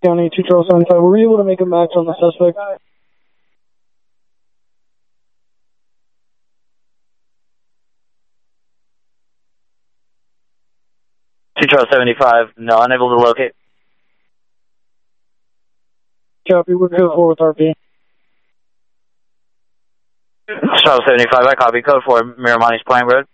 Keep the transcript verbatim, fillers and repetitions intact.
County two Charles seventy-five. Were you able to make a match on the suspect? two Charles seventy-five, no, unable to locate. Copy, we're code four with R P. Charles seventy-five, I copy. Code four, Miramontes Plant Road.